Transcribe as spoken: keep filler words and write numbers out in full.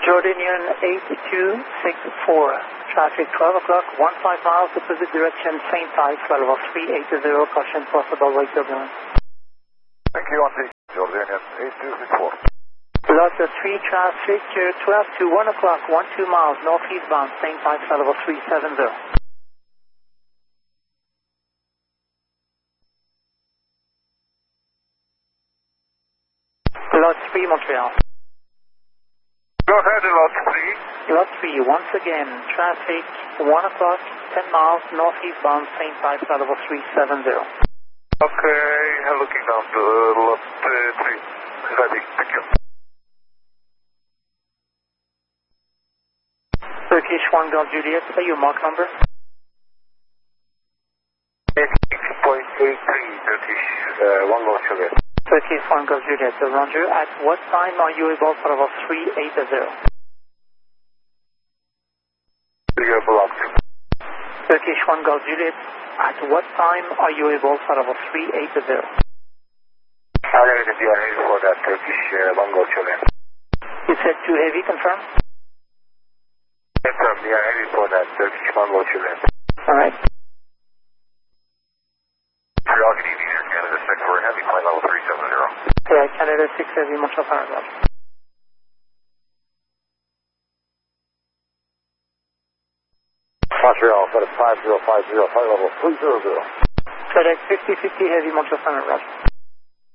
Jordanian eight two six four. Traffic twelve o'clock, fifteen miles, opposite direction, same type, level three eight zero, caution possible wake turbulence. Thank you, on the Jordanian eight two six four. Lot three traffic, twelve to one o'clock, twelve miles, northeastbound, same type, level three seven zero. Lot three, Montreal. Go ahead, lot three. Lot three, once again, traffic, one o'clock, ten miles, northeastbound, same type, level three seven zero. Okay, looking down to uh, lot uh, three. Ready, thank you. Turkish one Golf Juliet, say your mark number. six point eight three, Turkish uh, one Golf Juliet. Turkish one Golf Juliet, Roger. At what time are you able for level three eight zero? You're blocked. Turkish one Golf Juliet, at what time are you able for level three eight zero? I'm ready to be ready for that Turkish uh, one Golf Juliet. You said too heavy, confirm? Confirm, we are ready for that Turkish one Golf Juliet. Alright. Curiosity Leader, Canada six, we're heavy, flight level three seven zero. Yeah, Canada six heavy, Montreal Paradise. Montreal, FedEx five zero five zero, flight level three zero zero. FedEx fifty fifty heavy, Montreal Paradise.